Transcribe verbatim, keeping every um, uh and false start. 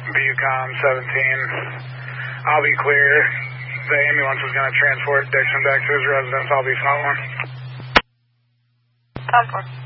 Bucom seventeen. I'll be clear. The ambulance is going to transport Dixon back to his residence. I'll be following. ten four.